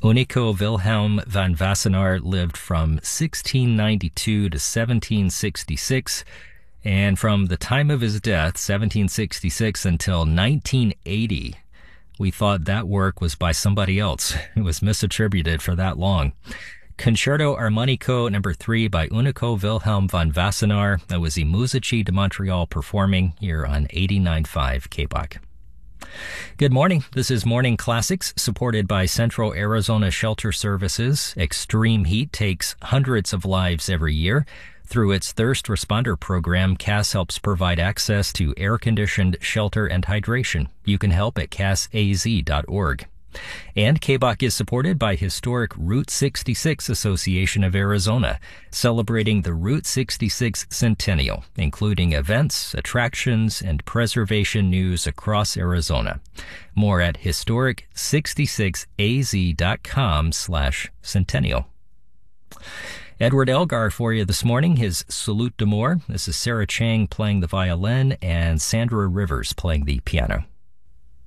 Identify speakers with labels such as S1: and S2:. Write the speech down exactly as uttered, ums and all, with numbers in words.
S1: Unico Wilhelm van Wassenaar lived from sixteen ninety-two to seventeen sixty-six, and from the time of his death, seventeen sixty-six, until nineteen eighty, we thought that work was by somebody else. It was misattributed for that long. Concerto Armonico number three by Unico Wilhelm van Wassenaar. That was the Musici de Montreal performing here on eighty-nine point five K B O C. Good morning. This is Morning Classics, supported by Central Arizona Shelter Services. Extreme heat takes hundreds of lives every year. Through its Thirst Responder program, C A S helps provide access to air-conditioned shelter and hydration. You can help at cas a z dot org. And K B O C is supported by Historic Route sixty-six Association of Arizona, celebrating the Route sixty-six Centennial, including events, attractions, and preservation news across Arizona. More at historic sixty-six a z dot com slash centennial. Edward Elgar for you this morning, his Salute d'Amour. This is Sarah Chang playing the violin and Sandra Rivers playing the piano.